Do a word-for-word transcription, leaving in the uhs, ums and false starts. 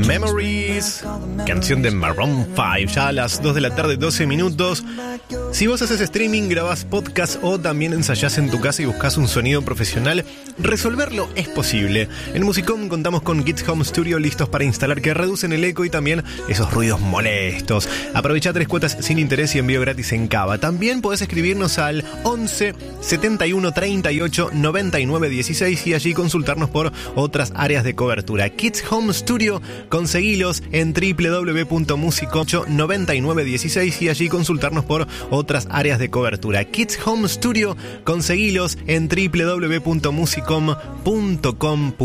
Memories, canción de Maroon cinco, ya a las dos de la tarde, doce minutos. Si vos haces streaming, grabás podcast o también ensayás en tu casa y buscas un sonido profesional, resolverlo es posible. En Musicom contamos con Kids Home Studio listos para instalar, que reducen el eco y también esos ruidos molestos. Aprovecha tres cuotas sin interés y envío gratis en Cava. También podés escribirnos al once setenta y uno treinta y ocho noventa y nueve dieciséis y allí consultarnos por otras áreas de cobertura. Kids Home Studio, conseguilos en doble u doble u doble u punto musicom ocho noventa y nueve dieciséis y allí consultarnos por otras áreas de cobertura. Kids Home Studio, conseguilos en doble u doble u doble u punto musicom punto com.